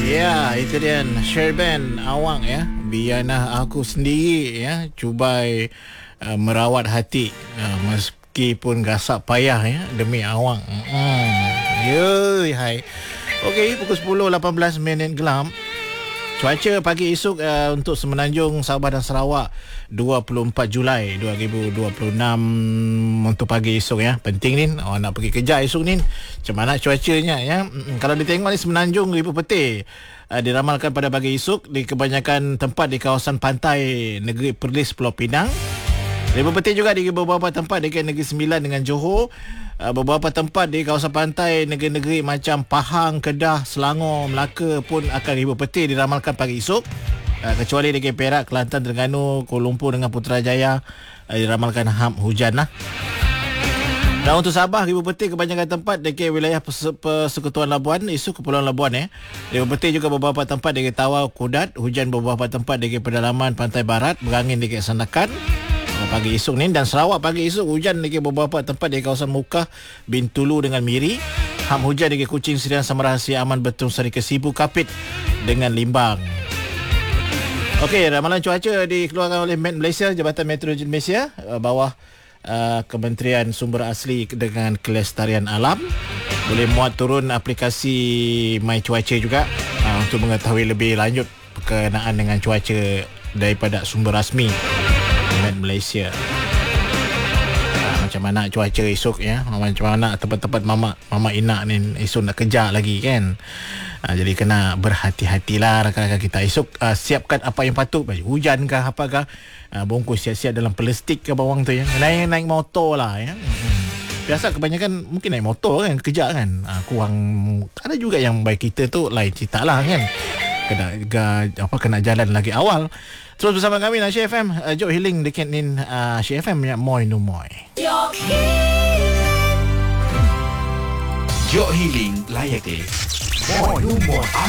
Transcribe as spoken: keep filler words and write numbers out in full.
Ya, itu dia Sherban Awang ya. Biarlah aku sendiri ya cubai uh, merawat hati uh, meskipun gasak payah ya demi awang. Hmm. Yoi hai. Okey, pukul sepuluh lapan belas minit gelap. Cuaca pagi esok uh, untuk Semenanjung, Sabah dan Sarawak dua puluh empat Julai dua ribu dua puluh enam untuk pagi esok ya. Penting ni oh, nak pergi kerja esok ni. Macam mana cuacanya ya? Mm-mm. Kalau ditengok ni Semenanjung Ibu Putih uh, diramalkan pada pagi esok di kebanyakan tempat di kawasan pantai negeri Perlis Pulau Pinang. Ibu Putih juga di beberapa tempat di Negeri Sembilan dengan Johor. Uh, beberapa tempat di kawasan pantai negeri-negeri macam Pahang, Kedah, Selangor, Melaka pun akan Ibu Putih diramalkan pagi esok. Uh, kecuali di Perak, Kelantan, Terengganu, Kuala Lumpur dengan Putrajaya uh, diramalkan ham hujan lah. Dan untuk Sabah, Ibu Putih kebanyakan tempat di wilayah Persekutuan Labuan, isu Kepulauan Labuan eh. Ibu Putih juga beberapa tempat di Tawau, Kudat, hujan beberapa tempat di pedalaman pantai barat, berangin di Sandakan pagi esok ni. Dan Sarawak pagi esok hujan di beberapa tempat di kawasan Mukah, Bintulu dengan Miri. Ham hujan di Kuching, Serian, Samarahasia, Aman, Betong, Seri Kesibu, Kapit dengan Limbang. Okey, ramalan cuaca dikeluarkan oleh Met Malaysia, Jabatan Meteorologi Malaysia bawah uh, Kementerian Sumber Asli dengan Kelestarian Alam. Boleh muat turun aplikasi My Cuaca juga uh, untuk mengetahui lebih lanjut berkenaan dengan cuaca daripada sumber rasmi Met Malaysia. Ha, macam mana cuaca esok ya, macam mana tempat-tempat mama mama Ina ni esok nak kerja lagi kan. Ha, jadi kena berhati-hatilah rakan-rakan kita esok. Uh, siapkan apa yang patut, baju hujan ke apakah, uh, bungkus siap-siap dalam plastik ke bawang tu ya. Naik naik motor lah ya. Hmm. Biasa kebanyakan mungkin naik motor kan kerja kan. Uh, kurang ada juga yang baik kita tu lain cerita lah kan. Kena ga, apa kena jalan lagi awal. Terus bersama kami nak Syekh F M uh, Jok Healing dekat ni uh, Syekh F M ya Moi no Moi. Jok Healing layak deh. Moi no Moi.